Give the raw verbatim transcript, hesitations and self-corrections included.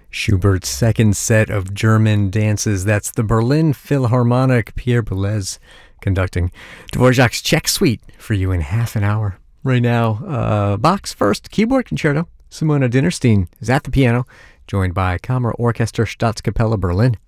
Schubert's second set of German dances. That's the Berlin Philharmonic, Pierre Boulez conducting Dvorak's Czech Suite for you in half an hour. Right now, uh, Bach's first keyboard concerto. Simona Dinnerstein is at the piano, joined by Kammerer Orchester Staatskapelle Berlin.